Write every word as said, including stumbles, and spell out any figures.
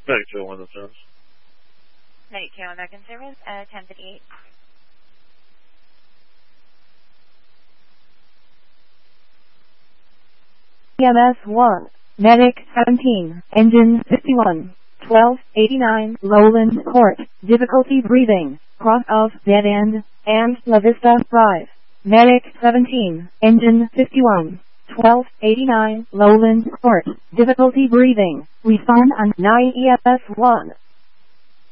Medic two oh one, the service. Medic two, American Service, uh, ten fifty-eight. E M S one, Medic seventeen, Engine fifty-one, twelve eighty-nine, Lowland Court, difficulty breathing, cross of dead end, and La Vista five. Medic seventeen, Engine fifty-one, twelve eighty-nine, Lowland Court, difficulty breathing, respond on nine E M S one.